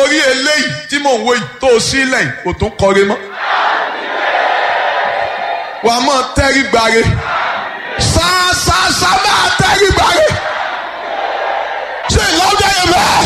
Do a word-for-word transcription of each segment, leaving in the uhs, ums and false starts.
sórí eléyìí tí mò ń wo tó sílẹ̀ kò tún kọre mọ́. wà á mọ̀ tẹ́rí gbáre ṣáṣáṣá máa tẹ́rí gbáre ṣe ìlọ́dẹ yẹn bẹ́ẹ̀.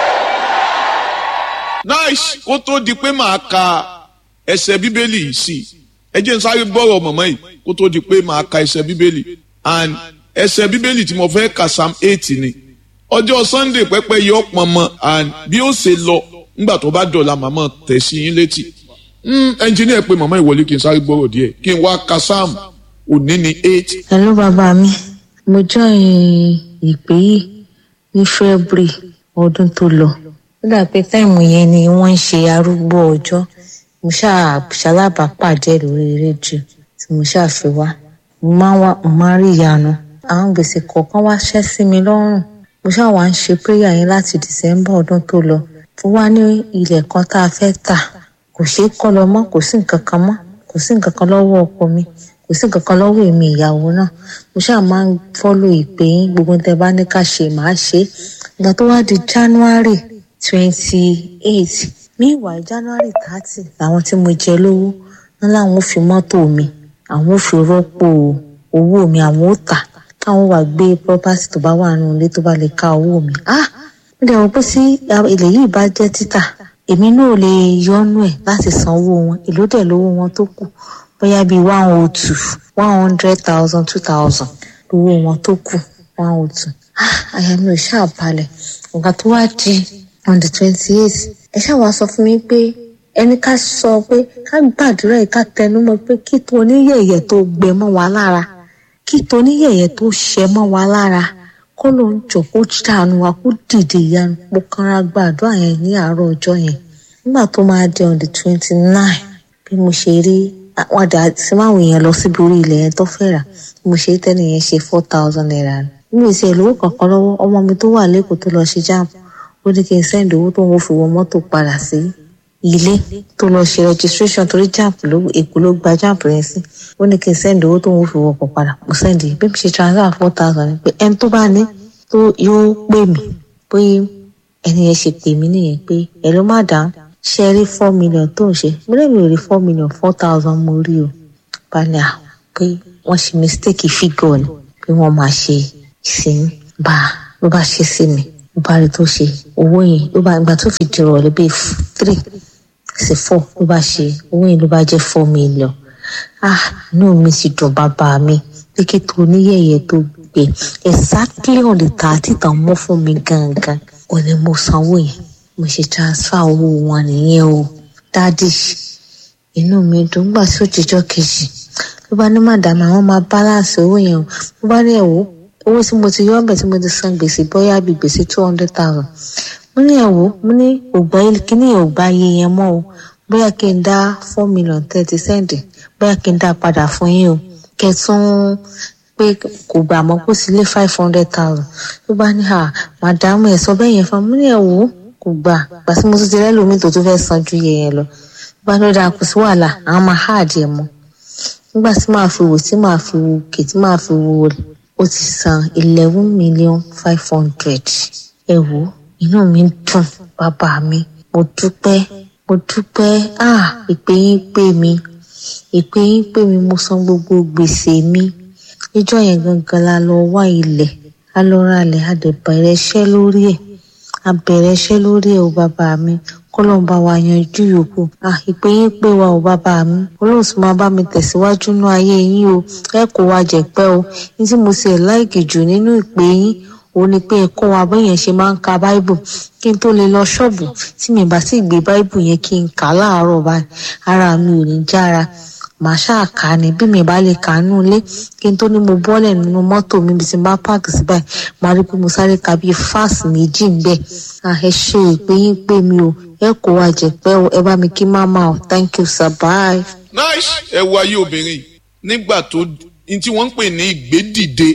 nice kó tó di pé màá ka ẹsẹ̀ bíbélì yìí sí ẹ jẹ́ n sáré gbọ́rọ̀ mọ̀mọ́ yìí kó tó di pé màá ka ẹsẹ̀ bíbélì and ẹsẹ̀ bíbélì tí mo fẹ́ kà psalm eight ni ọjọ́ sunday pẹ́pẹ́ yọ pọnmọ and bí ó ṣe lọ nígbà tó bá dọ̀la màmá tẹ̀ sí yín létí ẹnjìníà pé màmá ìwọlé kí n sáré gbọ́rọ̀ díẹ̀ kí n wá ka psalm òní ní eight. hello bàbá mi mo join ìpè yìí ní february ọdún tó lọ ó dà pé táìmù yẹn ni wọ́n ń ṣe arúgbó ọjọ́ mo ṣalábàápàdé lórí rédíò tí mo ṣàfi wá mo máa ń wá mo máa ń rí ìyanu àwọn gbèsè kọ̀ọ̀kan wá ṣẹ́ sí mi lọ́rùn mo ṣáà wá ń ṣe prayer yẹn láti december ọdún tó lọ fún wa ní ilẹ̀ kan tá a fẹ́ tà kò ṣeé kọ́ lọ mọ́ kò sí nǹkan kan mọ́ kò sí nǹkan kan lọ́wọ́ ọkọ mi kò sí nǹkan kan lọ́wọ́ èmi ìyàwó náà mo ṣáà máa ń fọ́lò ìpè yín gbogbo tẹ́ bá ní ká ṣe màá ṣe ìgbà tó wá di january twenty eight meanwhile january thirty làwọn tí mo jẹ lówó wọn láwọn ò fi mọ́tò mi àwọn ò fi rọ́pò owó mi àwọn ò tà káwọn wà gbé property tó bá wà nínú ilé tó bá lè ká owó mi ah mo dẹ̀ wọ́n pé sí ilẹ̀ yìí bá jẹ́ títà èmi náà lè yọnu ẹ̀ láti san owó wọn èló dẹ̀ lówó wọn tó kù bóyá bíi one oh two one hundred thousand two thousand lówó wọn tó kù one oh two ah àyà mi ò ṣáà balẹ̀ nǹkan tó wá di on the twenty eight ẹ ṣáà wá sọ fún mi pé ẹni ká sọ pé ká gbàdúrà yìí ká tẹnumọ́ pé kí tó oníyẹ̀yẹ̀ tó gbẹ mọ́ wa lára kí tó oníyẹ̀yẹ̀ tó ṣẹ mọ́ wa lára kó ló ń jọ kó dànù wa kó dìde ìyanu mo kanra gbàdúrà yẹn ní àárọ̀ ọjọ́ yẹn nígbà tó máa di on the twenty nine bí mo ṣe rí wọn dà sí máwọn èèyàn lọ síbi orí ilẹ̀ yẹn tó fẹ́ rà bí mo ṣe rí tẹ́lẹ̀ yẹn ṣe four thousand naira mi ò tiẹ̀ lówó kankan lọ́wọ́ ọmọ mi tó wà lẹ́kọ̀ọ́ tó lọ ṣe jáàmù ó ní kí n sẹ́ndì owó tó ń wọ́n fi wọ mọ́tò padà sí ilé tó lọ ṣe registration torí jáàmù ló èkó ló gba jáàmù yẹn sí ó ní kí n sẹ́ndì owó tó ń wọ́n fi wọkọ̀ padà mo sẹ́ndì bí mi ṣe transfer four thousand pé ẹni tó bá ní tó yóò pè mí pé ẹni yẹn ṣe pè mí nìyẹn pé ẹ ló má dáhùn ṣe rí four million tó ń ṣe mo lè mi ò rí four million four thousand mo rí o balẹ̀ à pé wọ́n ṣe mistake figure ni pé wọ́n máa ṣe ìsìn bá ló bá ṣe sí mi ló bá rí tó ṣe owó yẹn ló bá ìgbà tó fi dìrọ̀ lé bíi three sí four ló bá ṣe owó yẹn ló bá jẹ́ four million ah inú mi sì dùn bàbá mi pé kí tó níyẹ̀yẹ̀ tó gbé exactly on the thirty tàn mọ́ fún mi gangan ò ní mo sanwó yẹn mo ṣe transfer owó wọn nìyẹn o dádì inú mi dùn gbà sí òjijọ́ kejì ló bá ní màdàmú àwọn máa balance owó yẹn o ló bá ní ẹ̀wọ́ owó tí mo ti yọ ọbẹ̀ tí mo ti san gbèsè bóyá bíi gbèsè two hundred thousand mo ní ẹ̀wọ́ mo ní ògbà kíní ògbà iye yẹn mọ́ o bóyá kí n dá four million thirty cent bóyá kí n dá padà fún yín o kẹtún pé kò gbà mọ́ kó sí lé five hundred thousand ló bá ní à màdàmú ẹ̀ sọ bẹ́ẹ̀ yẹn fún mi ní ẹ̀wọ́ kò gbà gbà tí mo tún ti rẹ́lò mi tó tún fẹ́ san ju iye yẹn lọ bá ní ó dáa kò sí wàhálà àwọn máa háàdì ẹ̀ mọ́ nígbà tí màá fi wò tí màá fi wò kè tí màá fi wò ó ti san eleven million five hundred ẹ wò inú mi dùn bàbá mi mo dúpẹ́ mo dúpẹ́ ah ìpè yín pè mí ìpè yín pè mí mo san gbogbo gbèsè mi níjọ́ yẹn gangan la lọ wá ilẹ̀ a lọ ra ilẹ̀ a dẹ̀ bẹ̀rẹ̀ iṣẹ́ lórí ẹ̀ a bẹ̀rẹ̀ iṣẹ́ lórí ẹ̀ o bàbá mi kọ́lọ́n bá wa yanjú yòókù ah ìpè yín pè wá o bàbá mi Ọlọ́run sì máa bá mi tẹ̀síwájú nínú ayé yín o ẹ kò wá jẹ̀pẹ́ o ní tí mo sì láìkì jù nínú ìpè yín òun ni pé ẹ̀kọ́ wa bẹ́yẹn ṣe máa ń ka báíbù kí n tó lè lọ ṣọ́ọ̀bù tí mi bá sì gbé báíbù yẹn kí n kà á láàárọ̀ báyìí ara mi ò ní jára màá ṣáà kà á ní bí mi bá lè kà á nú ilé kí n tó ní mo bọ́lẹ̀ nínú mọ́tò mi bí ti bá páàkì sí báyìí màá rí pé mo sáré ka bíi fáàsì méjì ń bẹ̀ ẹ ṣe ìpè yín pé mi o ẹ kò wá jẹ̀pẹ́ o ẹ bá mi kí máma o thank you sir bye. nice ẹ wo ayé obìnrin nígbà tó ní tí wọ́n ń pè ní ìgbédìde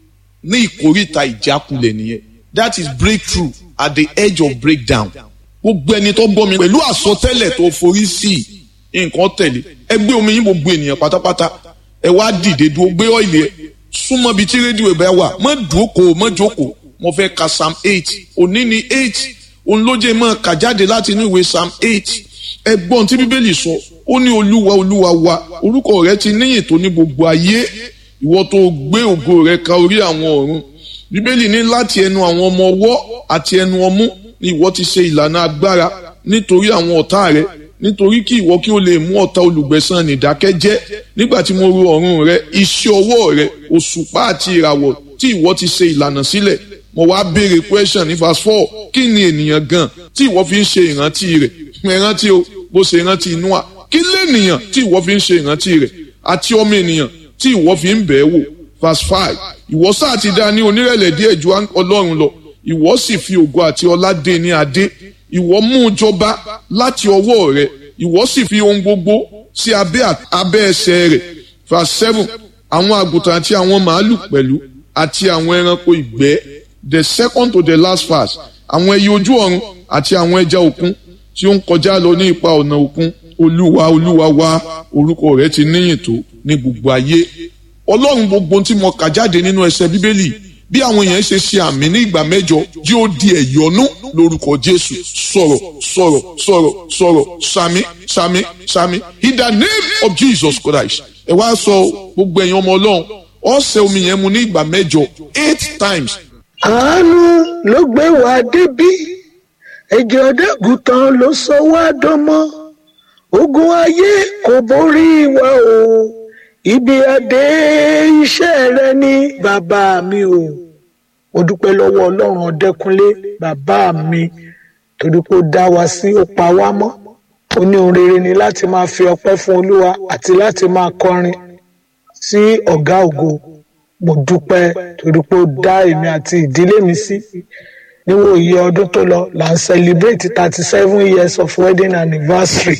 ní ìkórìtà ìjákulẹ̀ nìyẹn that is breakthrough at the edge of breakdown gbogbo ẹni tó gbọ́ mi pẹ̀lú àsọtẹ́lẹ̀ tó forí sí nǹkan tẹ̀lé ẹ gbé omi yín gbogbo ènìyàn pátápátá ẹ wá dìde dúró gbé ọ́ìlì ẹ súnmọ́ bíi tí rédíò ẹ bá wà mọ́ dúókò mọ́ jókòó mo fẹ́ ka psalm eight òní ni eight òun ló jẹ́ máa kà jáde láti inú ìwé psalm eight ẹgbọ́n tí bíbélì sọ ó ní olúwa olúwa wa orúkọ rẹ ti níyìn tó ní gbogbo ayé ìwọ tó gbé ògo rẹ ka orí àwọn ọ̀run bíbélì ní láti ẹnu àwọn ọmọ ọwọ́ àti ẹnu ọmú ni ìwọ ti ṣe ìlànà agbára nítorí àwọn ọ̀tá rẹ nítorí kí ìwọ kí o lè mú ọ̀tá olùgbẹ̀san nìdákẹ́jẹ́ nígbà tí mo ro ọ̀run rẹ iṣẹ́ ọwọ́ rẹ òṣùpá àti ìràwọ̀ tí ìwọ ti ṣe ìlànà sílẹ̀ mo wá béèrè question ní verse four kí ni ènìyàn gan tí ìwọ fi ń ṣe ìrántí rẹ̀ ìrántí o bó ṣe ìrántí Nóà kí lènìyàn tí ìwọ fi ń ṣe ìrántí rẹ̀ àti ọmọ ènìyàn tí ìwọ fi ń bẹ̀ẹ́ wò verse five ìwọ sáà ti dá ní onírẹ̀lẹ̀ díẹ̀ ju Ọlọ́run lọ ìwọ sì fi ògo àti ọlá dé ní adé ìwọ mú un jọba láti ọwọ́ rẹ̀ ìwọ sì fi ohun gbogbo sí abẹ́ abẹ́ ẹsẹ̀ rẹ̀ verse seven àwọn àgùntàn àti àwọn màálù pẹ̀lú àti àwọn ẹranko ìgbẹ́ the second to the last verse àwọn ẹyẹ ojú ọ̀run àti àwọn ẹja òkun tí ó ń kọjá lọ ní ipa ọ̀nà òkun olúwa olúwa wa orúkọ rẹ̀ ti níyìn tó ní gbogbo ayé ọlọ́run gbogbo tí mo kà jáde nínú ẹsẹ̀ bíbélì bí àwọn èèyàn ṣe ṣe àmì ní ìgbà mẹ́jọ yóò di ẹ̀yọ́nú lórúkọ jésù sọ̀rọ̀ sọ̀rọ̀ sọ̀rọ̀ sọ̀rọ̀ sàmì sàmì sàmì in the name of jesus christ ẹ wá sọ gbogbo ẹ̀yin ọmọ ọlọ́run ọ̀sẹ̀ omi yẹn mu ní ìgbà mẹ́jọ eight times. àánú ló gbé wa débí ẹ̀jẹ̀ ọ̀dẹ́gùtàn ló sọ wá dánmọ́ ogun ayé kò borí wa o ibi adé iṣẹ́ rẹ ní bàbá mi o mo dúpẹ́ lọ́wọ́ ọlọ́run ọ̀dẹ́kúnlé bàbá mi torí pé ó dá wa sí ó pa wá mọ́ ó ní ohun rere ni láti máa fi ọpẹ́ fún olúwa àti láti máa kọrin sí ọ̀gá ògo mo dúpẹ́ torí pé ó dá èmi àti ìdílé mi sí níwò iye ọdún tó lọ là ń celebrate thirty seven years of wedding anniversary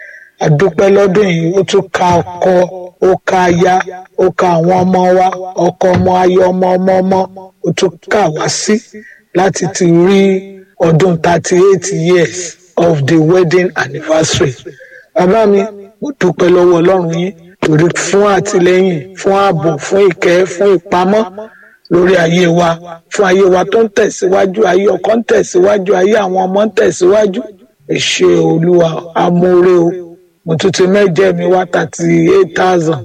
àdúpẹ́ lọ́dún yìí ó tún ka ọkọ ó ka aya ó ka àwọn ọmọ wa ọkọ ọmọ ayọ̀ ọmọ ọmọ ọmọ ó tún kà wá sí láti ti rí ọdún thirty eight years of the wedding anniversary bàbá mi mo dúpẹ́ lọ́wọ́ ọlọ́run yín torí fún àtìlẹ́yìn fún ààbò fún ìkẹ́ fún ìpamọ́ lórí ayé wa fún ayé wa tó ń tẹ̀síwájú ayé ọkọ ń tẹ̀síwájú ayé àwọn ọmọ ń tẹ̀síwájú ẹ ṣé olúwa amóore o mo tún ti mẹ́jẹ mi wá thirty eight thousand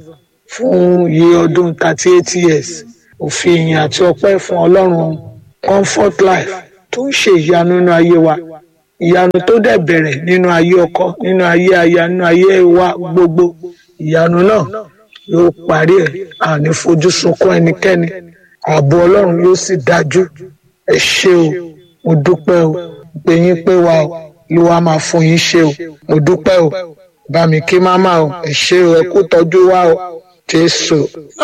fún iye ọdún thirty eight years òfin ìyìn àti ọpẹ́ fún ọlọ́run comfort life tó ń ṣe ìyanu nínú ayé wa ìyanu tó dẹ̀ bẹ̀rẹ̀ nínú ayé ọkọ nínú ayé aya nínú ayé wa gbogbo ìyanu náà yóò parí ẹ̀ àní fojú sunkún ẹnikẹ́ni ààbò ọlọ́run yóò sì dájú ẹ ṣé o mo dúpẹ́ o pé yín pé wa o ló wá máa fún yín ṣe o mo dúpẹ́ o bá mi kí máma o ẹ ṣé o ẹ kú tọ́jú wa o jésù.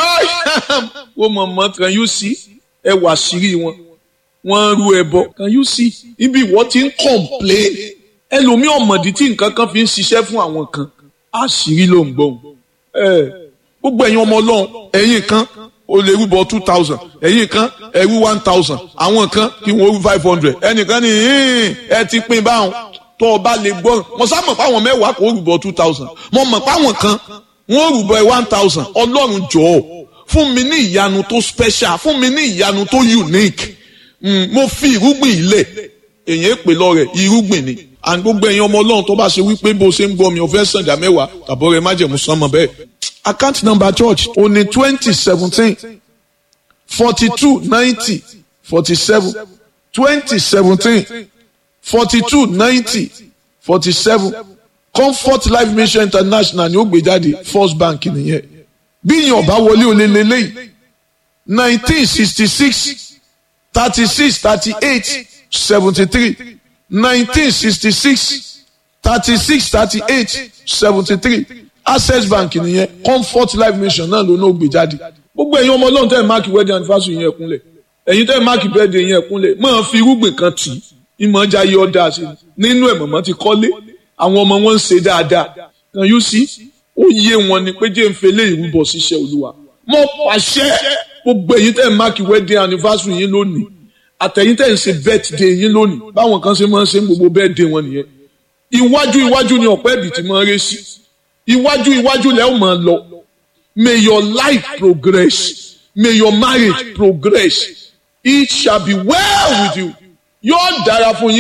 wọ́n mọ̀ mọ́ kan yóò sí ẹ wà sírí wọn wọ́n rú ẹbọ kan yóò sí ibi ìwọ ti ń complain ẹlòmíì ọ̀mọ̀dí tí nǹkan kan fi ń ṣiṣẹ́ fún àwọn kan àṣírí ló ń gbọ́n gbogbo ẹ̀yin ọmọ ọlọ́run ẹ̀yin kan o lè rúbọ two thousand ẹ̀yin kan ẹ̀rú one thousand àwọn kan kí wọ́n rú five hundred ẹnìkan ní ẹ ti pín báwọn tó o bá lè gbọ́ mo sá mọ̀ páwọn mẹ́wàá kò rúbọ two thousand mo mọ̀ páwọn kan wọ́n rúbọ one thousand ọlọ́run jọ̀ọ́ fún mi ní ìyanu tó special fún mi ní ìyanu tó unique mm, mo fi irúgbìn ilẹ̀ èyàn pè lọ rẹ̀ irúgbìn ni and gbogbo ẹ̀yin ọmọ ọlọ́run tó bá ṣe wípé bó ṣe ń gbọ́ mi ò fẹ́ sàǹdà mẹ́wàá tàbọ̀ rẹ̀ má jẹ̀mú sánmọ́ bẹ́ẹ̀. account number church ó ní twenty seventeen forty two ninety forty seven twenty seventeen forty two ninety forty seven comfort life mission international ni ó gbé jáde first bank nìyẹn bí ìyàn bá wọlé olè lélẹ́yìí nineteen sixty six thirty six thirty eight seventy three nineteen sixty six thirty six thirty eight seventy three access bank nìyẹn comfort life mission náà ló náà gbé jáde gbogbo ẹ̀yin ọmọ ọlọ́run tẹ́ ẹ̀ máàkì wedding anniversary yẹn kúnlẹ̀ ẹ̀yin tẹ́ ẹ̀ máàkì birthday yẹn kúnlẹ̀ máa fi irúgbìn kan tì í ìmọ̀ ọjà yẹ ọ̀dà sí nínú ẹ̀ mọ̀mọ́ ti kọ́lé àwọn ọmọ wọn ń ṣe dáadáa kan yóò sí ó yé wọn ni pé jẹ́ ń fẹlẹ́ ìrúbọ ṣiṣẹ́ olúwa mo pàṣẹ gbogbo ẹ̀yin tẹ́ ẹ̀ máàkì wedding anniversary yín lónìí àtẹ̀yin tẹ́ ẹ̀ ń ṣe birthday yín lónìí báwọn kan ṣe máa ń ṣe gbogbo birthday wọn nìyẹn iwájú iwájú ni ọ̀pẹ́ ẹ̀bì ti máa ń ré sí iwájú iwájú lẹ́ ò máa lọ may your life progress may your marriage progress it shall be well with you yóò dára fún yín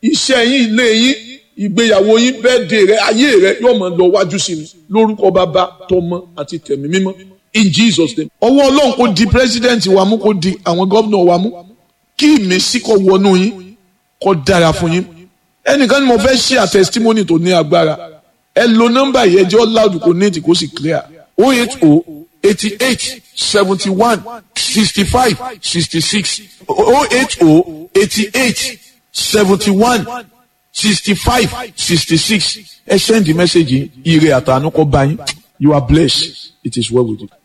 iṣẹ́ yín, ilé yín, ìgbéyàwó yín, birthday rẹ, ayé rẹ yóò máa lọ wájú sí ni lórúkọ Bàbá, tọmọ àti tẹ̀mí mímọ́. In Jesus name. Ọwọ́ Ọlọ́run kò di president wa mú, kò di àwọn gómìnà wa mú. Kí ìmísí kó wọnú yín, kó dára fún yín. Ẹnìkan ni mo fẹ́ share testimony tó ní agbára. Ẹ lo nọ́mbà yìí, ẹ jẹ́ ó loud kò ní ètì kó sì clear. oh eight oh eighty-eight seventy-one sixty-five sixty-six oh eight oh eighty-eight seventy-one sixty-five sixty-six. Ẹ send the message yìí, ire àtàánú kó bá yín. You are blessed. It is well with you.